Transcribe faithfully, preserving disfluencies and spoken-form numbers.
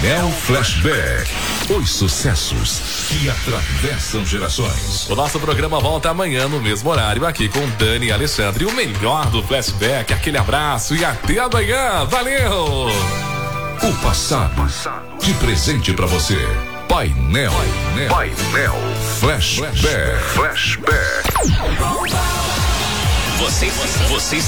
Painel Flashback. Os sucessos que atravessam gerações. O nosso programa volta amanhã no mesmo horário, aqui com Dani e Alexandre. O melhor do Flashback. Aquele abraço e até amanhã. Valeu! O passado de presente pra você. Painel, Painel, Painel Flashback. Flashback. Você, você